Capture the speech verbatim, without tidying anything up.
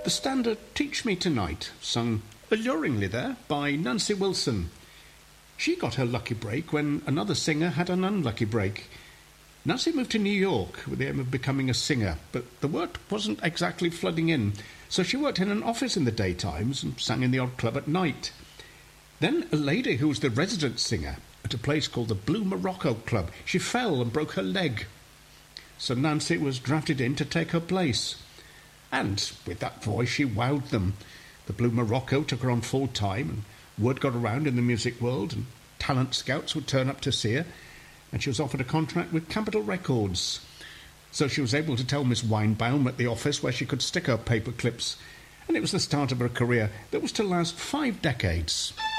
The standard Teach Me Tonight, sung alluringly there by Nancy Wilson. She got her lucky break when another singer had an unlucky break. Nancy moved to New York with the aim of becoming a singer, but the work wasn't exactly flooding in, so she worked in an office in the daytimes and sang in the odd club at night. Then a lady who was the resident singer at a place called the Blue Morocco Club, she fell and broke her leg. So Nancy was drafted in to take her place. And with that voice, she wowed them. The Blue Morocco took her on full time, and word got around in the music world, and talent scouts would turn up to see her, and she was offered a contract with Capitol Records. So she was able to tell Miss Weinbaum at the office where she could stick her paper clips, and it was the start of her career that was to last five decades.